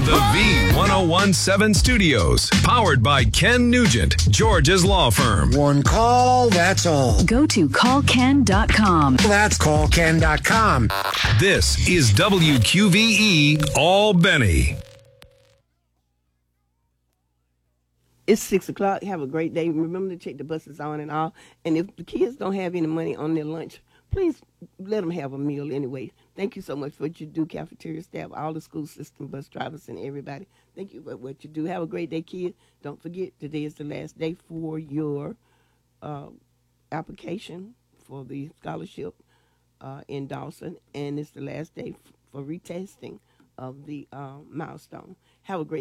the V1017 studios, powered by Ken Nugent, George's law firm. One call, that's all. Go to callken.com. That's callken.com. This is WQVE Albany. It's 6 o'clock. Have a great day. Remember to check the buses on and all. And if the kids don't have any money on their lunch, please let them have a meal anyway. Thank you so much for what you do, cafeteria staff, all the school system, bus drivers, and everybody. Thank you for what you do. Have a great day, kids. Don't forget, today is the last day for your application for the scholarship in Dawson, and it's the last day for retesting of the milestone. Have a great